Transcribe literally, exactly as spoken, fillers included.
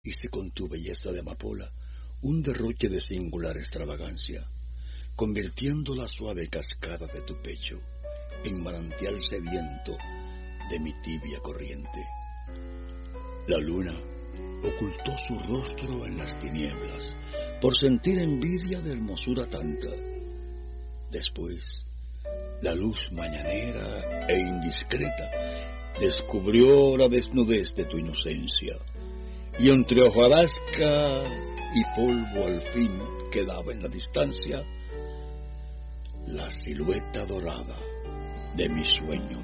hice con tu belleza de amapola un derroche de singular extravagancia, convirtiendo la suave cascada de tu pecho en manantial sediento de mi tibia corriente. La luna ocultó su rostro en las tinieblas por sentir envidia de hermosura tanta. Después, la luz mañanera e indiscreta descubrió la desnudez de tu inocencia, y entre hojarasca y polvo al fin quedaba en la distancia la silueta dorada de mi sueño